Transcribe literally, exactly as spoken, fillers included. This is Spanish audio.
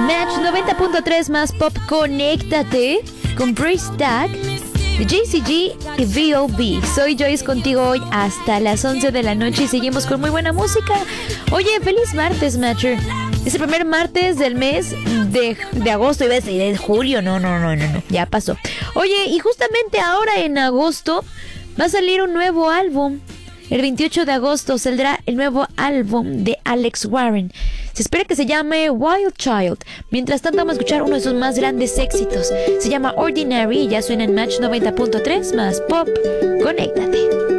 Match noventa punto tres más pop, conéctate con Praise Tag de J C G y V O B. Soy Joyce contigo hoy hasta las once de la noche y seguimos con muy buena música. Oye, feliz martes, Matcher. Es el primer martes del mes de, de agosto, iba a decir de julio. No, no, no, no, no, ya pasó. Oye, y justamente ahora en agosto va a salir un nuevo álbum. El veintiocho de agosto saldrá el nuevo álbum de Alex Warren. Se espera que se llame Wild Child. Mientras tanto vamos a escuchar uno de sus más grandes éxitos. Se llama Ordinary y ya suena en Match noventa punto tres más pop. Conéctate.